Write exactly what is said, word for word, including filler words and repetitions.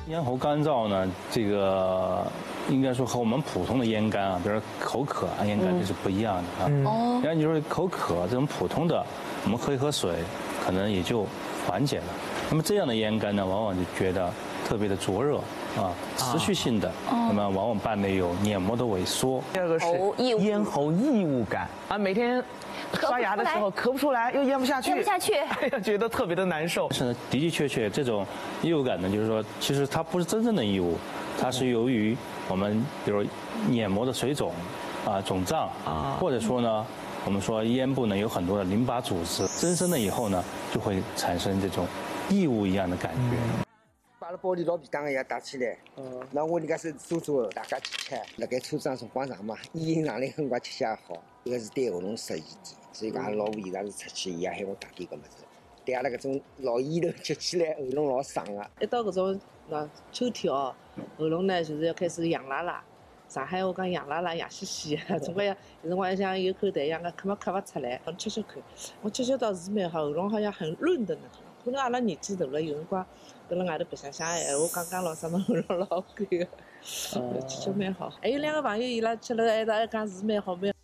咽喉干燥呢，这个应该说和我们普通的咽干啊，比如说口渴啊、咽干这是不一样的啊。哦。然后你说口渴这种普通的，我们喝一喝水，可能也就缓解了。那么这样的咽干呢，往往就觉得特别的灼热啊，持续性的，那么往往伴随有黏膜的萎缩。 第二个是咽喉异物感啊，每天刷牙的时候咳不出来，又咽不下去， 咽不下去， 哎呀，觉得特别的难受。 是呢，的的确确这种异物感呢，就是说，其实它不是真正的异物，它是由于我们比如黏膜的水肿啊、肿胀啊，或者说呢，我们说咽部呢有很多的淋巴组织增生了以后呢，就会产生这种异物一样的感觉。 把那玻璃老皮当个要打起来，嗯，那我那个是做做大家吃吃，那个车上是广场嘛，饮上来很快吃下好，这个是对喉咙适宜的，所以讲老婆现在是出去，伊也喊我打点个么子，对阿拉搿种老烟头吃起来喉咙老爽个。 一到搿种那秋天哦，喉咙呢就是要开始痒辣辣。上海话讲痒辣辣、痒兮兮的，总归有辰光像有口痰一样的，咳嘛咳勿出来。我吃吃看，我吃吃倒是蛮好，喉咙好像很润的那种。可能阿拉年纪大了，有辰光跟辣外头白相相闲话讲讲老啥么喉咙老干的，吃吃蛮好。还有两个朋友伊拉吃了还是还讲是蛮好蛮。